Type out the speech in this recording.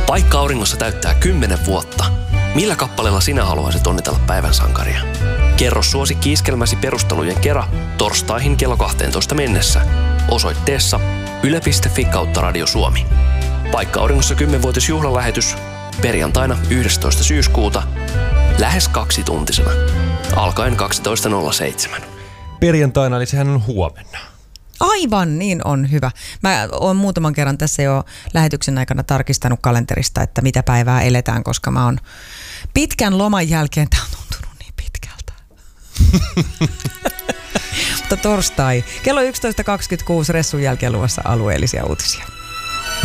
Paikka Auringossa täyttää 10 vuotta. Millä kappaleella sinä haluaisit onnitella päivän sankaria? Kerro suosikki-iskelmäsi perustelujen kera torstaihin kello 12 mennessä. Osoitteessa yle.fi/Radio Suomi. Paikka Auringossa 10-vuotisjuhlalähetys perjantaina 11. syyskuuta lähes 2-tuntisena. Alkaen 12.07. Perjantaina, eli sehän on huomenna. Aivan, niin on hyvä. Mä oon muutaman kerran tässä jo lähetyksen aikana tarkistanut kalenterista, että mitä päivää eletään, koska mä oon pitkän loman jälkeen, tää on tuntunut niin pitkältä. Mutta torstai, kello 11.26 Ressun jälkeen luvassa alueellisia uutisia.